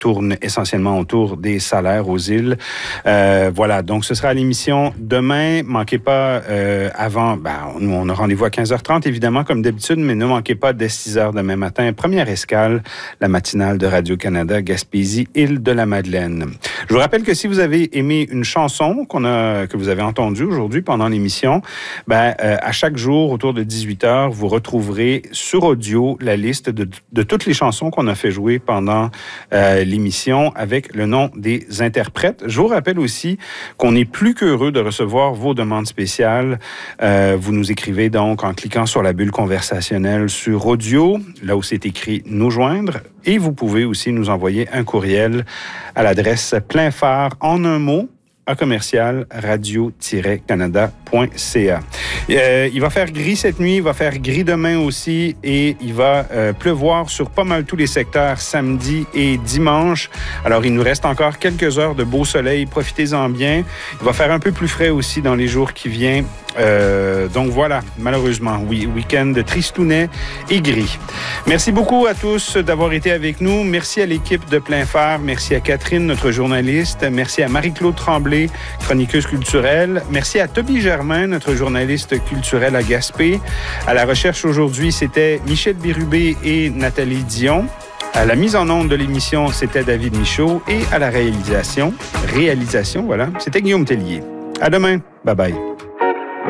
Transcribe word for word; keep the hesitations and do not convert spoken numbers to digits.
tourne essentiellement autour des salaires aux îles. Euh, voilà, donc ce sera à l'émission demain. Manquez pas euh, avant, ben, nous on a rendez-vous à quinze heures trente évidemment comme d'habitude, mais ne manquez pas dès six heures demain matin. Première escale, la matinale de Radio-Canada Gaspésie, île de la Madeleine. Je vous rappelle que si vous avez aimé une chanson qu'on a, que vous avez entendue aujourd'hui pendant l'émission, ben, euh, à chaque jour autour de dix-huit heures, vous retrouverez sur audio la liste de, de toutes les chansons qu'on a fait jouer pendant euh, l'émission avec le nom des interprètes. Je vous rappelle aussi qu'on est plus qu'heureux de recevoir vos demandes spéciales. Euh, vous nous écrivez donc en cliquant sur la bulle conversationnelle sur audio, là où c'est écrit « Nous joindre ». Et vous pouvez aussi nous envoyer un courriel à l'adresse plein phare en un mot à commercial radio tiret canada point c a. Euh, il va faire gris cette nuit, il va faire gris demain aussi et il va euh, pleuvoir sur pas mal tous les secteurs samedi et dimanche. Alors, il nous reste encore quelques heures de beau soleil. Profitez-en bien. Il va faire un peu plus frais aussi dans les jours qui viennent. Euh, donc voilà, malheureusement, oui, week-end tristounet et gris. Merci beaucoup à tous d'avoir été avec nous. Merci à l'équipe de Plein Phare. Merci à Catherine, notre journaliste. Merci à Marie-Claude Tremblay, chroniqueuse culturelle. Merci à Toby Germain, notre journaliste culturel à Gaspé. À la recherche aujourd'hui, c'était Michel Bérubé et Nathalie Dion. À la mise en onde de l'émission, c'était David Michaud. Et à la réalisation, réalisation, voilà, c'était Guillaume Tellier. À demain. Bye bye.